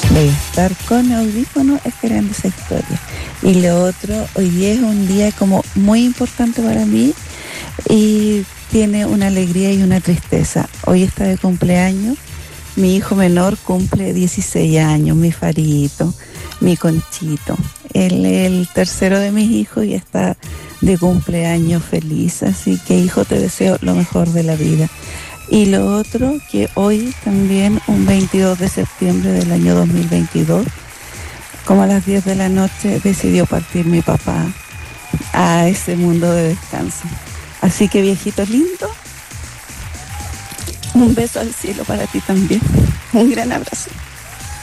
Voy a estar con audífonos esperando esa historia. Y lo otro, hoy día es un día como muy importante para mí y tiene una alegría y una tristeza. Hoy está de cumpleaños. Mi hijo menor cumple 16 años, mi Farito, mi Conchito. Él es el tercero de mis hijos y está de cumpleaños feliz. Así que, hijo, te deseo lo mejor de la vida. Y lo otro, que hoy también, un 22 de septiembre del año 2022, como a las 10 de la noche, decidió partir mi papá a ese mundo de descanso. Así que, viejito lindo, un beso al cielo para ti también. Un gran abrazo.